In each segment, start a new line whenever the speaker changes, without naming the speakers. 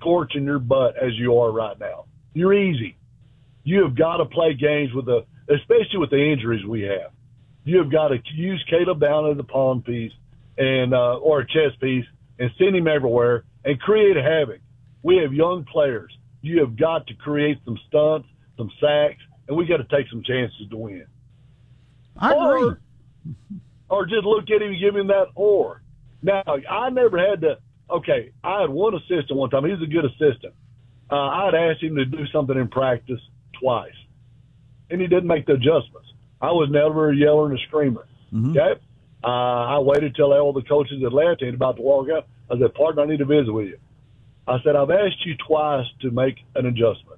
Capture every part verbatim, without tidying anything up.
scorching your butt as you are right now. You're easy. You have got to play games with the, especially with the injuries we have. You have got to use Caleb down as a pawn piece and uh, or a chess piece and send him everywhere and create havoc. We have young players. You have got to create some stunts, some sacks, and we got to take some chances to win.
I
or,
agree.
Or just look at him and give him that or. Now, I never had to – okay, I had one assistant one time. He was a good assistant. Uh, I had asked him to do something in practice twice, and he didn't make the adjustments. I was never a yeller and a screamer.
Mm-hmm.
Okay? Uh, I waited till all the coaches had left and about to walk out. I said, partner, I need to visit with you. I said, I've asked you twice to make an adjustment.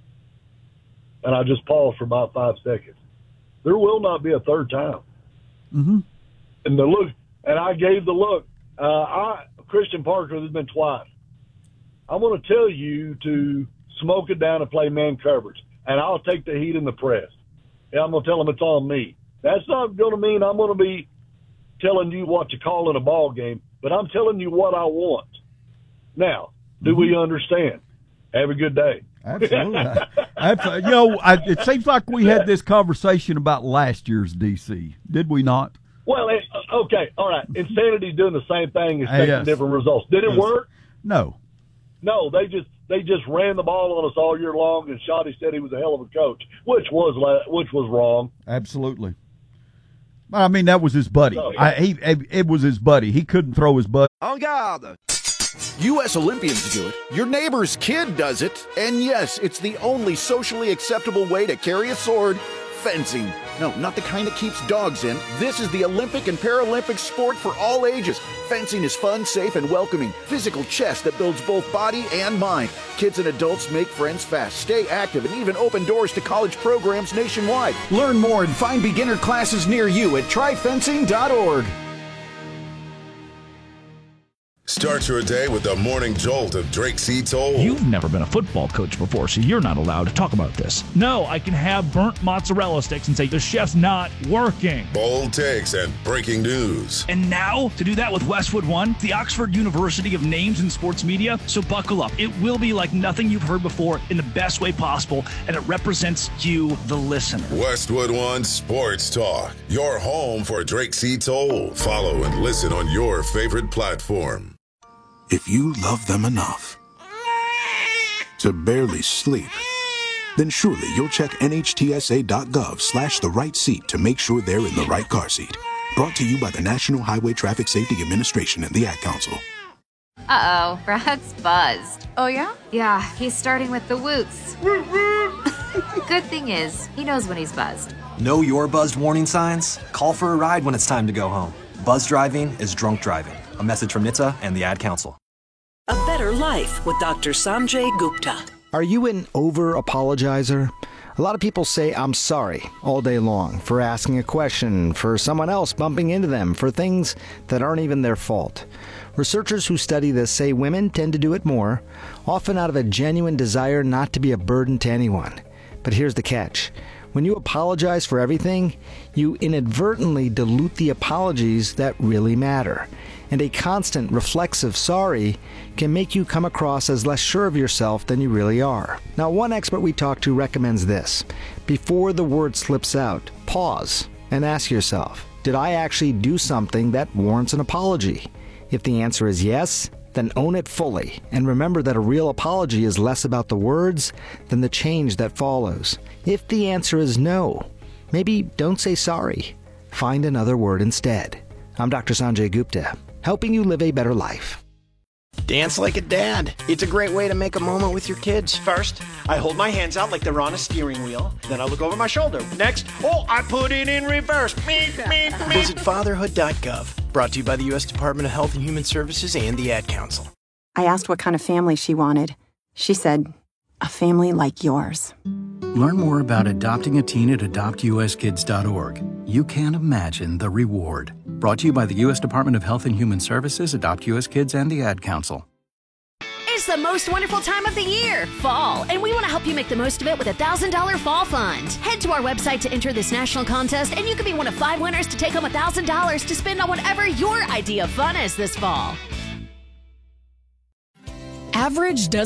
And I just paused for about five seconds. There will not be a third time.
Mm-hmm.
And the look, and I gave the look. Uh, I Christian Parker has been twice. I'm going to tell you to smoke it down and play man coverage, and I'll take the heat in the press. And I'm going to tell them it's on me. That's not going to mean I'm going to be telling you what to call in a ball game, but I'm telling you what I want. Now, do mm-hmm. we understand? Have a good day.
Absolutely. Absolutely. You know, I, it seems like we had this conversation about last year's D C. Did we not?
Well, it, okay, all right. Insanity's doing the same thing, expecting
yes.
different results. Did it
yes.
work?
No.
No, they just they just ran the ball on us all year long, and Shoddy said he was a hell of a coach, which was which was wrong.
Absolutely. I mean, that was his buddy.
Oh, yeah.
I, he, it was his buddy. He couldn't throw his butt.
En garde! U S Olympians do it, your neighbor's kid does it, and yes, it's the only socially acceptable way to carry a sword, fencing. No, not the kind that keeps dogs in. This is the Olympic and Paralympic sport for all ages. Fencing is fun, safe, and welcoming. Physical chess that builds both body and mind. Kids and adults make friends fast, stay active, and even open doors to college programs nationwide. Learn more and find beginner classes near you at try fencing dot org.
Start your day with the morning jolt of Drake C. Toll.
You've never been a football coach before, so you're not allowed to talk about this. No, I can have burnt mozzarella sticks and say the chef's not working.
Bold takes and breaking news.
And now, to do that with Westwood One, the Oxford University of Names in Sports Media. So buckle up. It will be like nothing you've heard before in the best way possible, and it represents you, the listener.
Westwood One Sports Talk, your home for Drake C. Toll. Follow and listen on your favorite platform.
If you love them enough to barely sleep, then surely you'll check N H T S A dot gov slash the right seat to make sure they're in the right car seat. Brought to you by the National Highway Traffic Safety Administration and the Ad Council.
Uh-oh, Brad's buzzed.
Oh, yeah?
Yeah, he's starting with the woots. Good thing is, he knows when he's buzzed.
Know your buzzed warning signs? Call for a ride when it's time to go home. Buzz driving is drunk driving. A message from N H T S A and the Ad Council.
A better life with Doctor Sanjay Gupta.
Are you an over-apologizer? A lot of people say I'm sorry all day long for asking a question, for someone else bumping into them, for things that aren't even their fault. Researchers who study this say women tend to do it more, often out of a genuine desire not to be a burden to anyone. But here's the catch. When you apologize for everything, you inadvertently dilute the apologies that really matter. And a constant reflexive sorry can make you come across as less sure of yourself than you really are. Now, one expert we talked to recommends this. Before the word slips out, pause and ask yourself, did I actually do something that warrants an apology? If the answer is yes, then own it fully. And remember that a real apology is less about the words than the change that follows. If the answer is no, maybe don't say sorry. Find another word instead. I'm Doctor Sanjay Gupta, helping you live a better life.
Dance like a dad. It's a great way to make a moment with your kids.
First, I hold my hands out like they're on a steering wheel. Then I look over my shoulder. Next, oh, I put it in reverse. Meep, meep, meep.
Visit fatherhood dot gov. Brought to you by the U S Department of Health and Human Services and the Ad Council.
I asked what kind of family she wanted. She said, a family like yours.
Learn more about adopting a teen at adopt U S kids dot org. You can't imagine the reward. Brought to you by the U S Department of Health and Human Services, Adopt U S Kids, and the Ad Council.
It's the most wonderful time of the year, fall, and we want to help you make the most of it with a one thousand dollars Fall Fund. Head to our website to enter this national contest, and you could be one of five winners to take home one thousand dollars to spend on whatever your idea of fun is this fall.
Average does